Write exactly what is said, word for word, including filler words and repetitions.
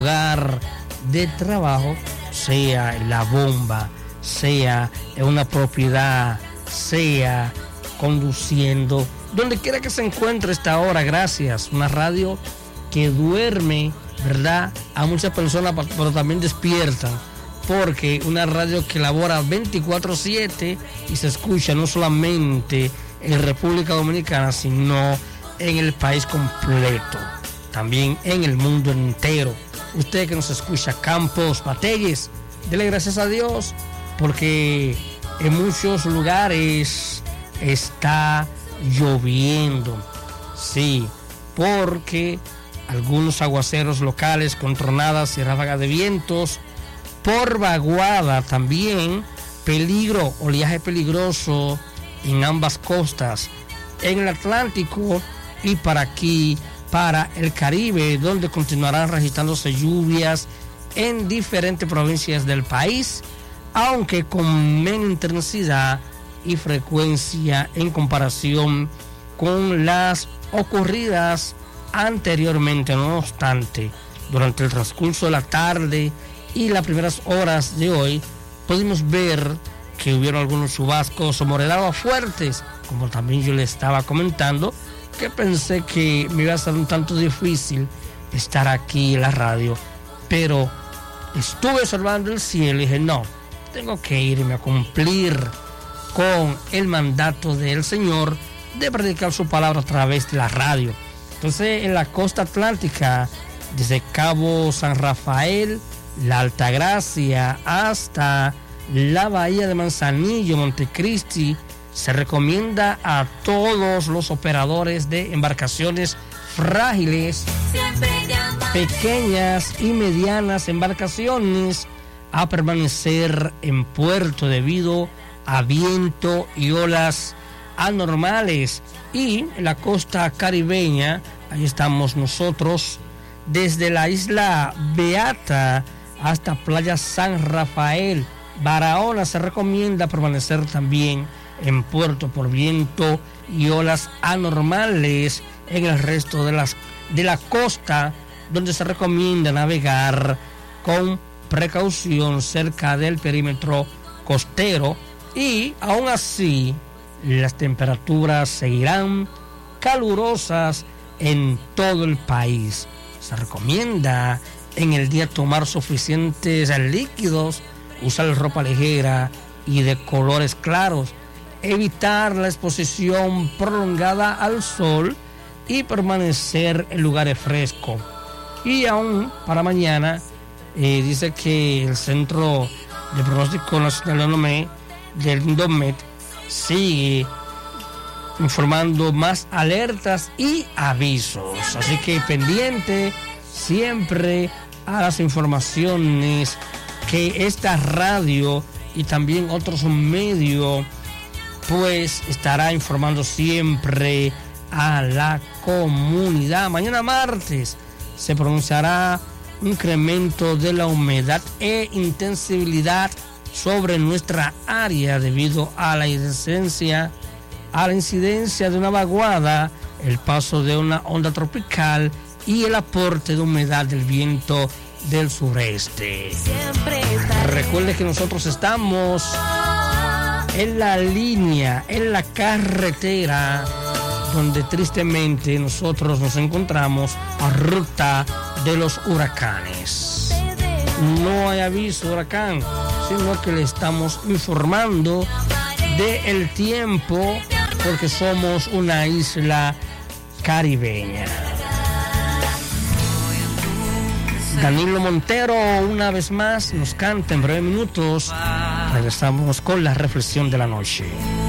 lugar de trabajo, sea en la bomba, sea en una propiedad, sea conduciendo, donde quiera que se encuentre esta hora. Gracias, una radio que duerme, ¿verdad?, a muchas personas, pero también despiertan, porque una radio que labora veinticuatro siete y se escucha no solamente en República Dominicana, sino en el país completo, también en el mundo entero. Usted que nos escucha, Campos Batalles, dele gracias a Dios, porque en muchos lugares está lloviendo. Sí, porque algunos aguaceros locales con tronadas y ráfagas de vientos, por vaguada también, peligro, oleaje peligroso en ambas costas, en el Atlántico y para aquí, para el Caribe, donde continuarán registrándose lluvias en diferentes provincias del país, aunque con menos intensidad y frecuencia en comparación con las ocurridas anteriormente. No obstante, durante el transcurso de la tarde y las primeras horas de hoy, pudimos ver que hubieron algunos chubascos o moderados fuertes, como también yo le estaba comentando, que pensé que me iba a ser un tanto difícil estar aquí en la radio, pero estuve observando el cielo y dije, no, tengo que irme a cumplir con el mandato del Señor de predicar su palabra a través de la radio. Entonces, en la costa atlántica, desde Cabo San Rafael, la Altagracia, hasta la bahía de Manzanillo, Montecristi, se recomienda a todos los operadores de embarcaciones frágiles, pequeñas y medianas embarcaciones, a permanecer en puerto debido a viento y olas anormales. Y en la costa caribeña, ahí estamos nosotros, desde la isla Beata hasta playa San Rafael, Barahona, se recomienda permanecer también en puerto por viento y olas anormales. En el resto de, las, de la costa, donde se recomienda navegar con precaución cerca del perímetro costero, y aún así las temperaturas seguirán calurosas en todo el país. Se recomienda en el día tomar suficientes líquidos, usar ropa ligera y de colores claros, evitar la exposición prolongada al sol y permanecer en lugares frescos. Y aún para mañana, eh, dice que el Centro de Pronóstico Nacional del INDOMET sigue informando más alertas y avisos. Así que pendiente siempre a las informaciones que esta radio y también otros medios pues estará informando siempre a la comunidad. Mañana martes se pronunciará un incremento de la humedad e intensibilidad sobre nuestra área debido a la incidencia, a la incidencia de una vaguada, el paso de una onda tropical y el aporte de humedad del viento del sureste. Recuerde que nosotros estamos en la línea, en la carretera, donde tristemente nosotros nos encontramos a ruta de los huracanes. No hay aviso de huracán, sino que le estamos informando del tiempo, porque somos una isla caribeña. Danilo Montero una vez más nos canta en breves minutos. Regresamos con la reflexión de la noche.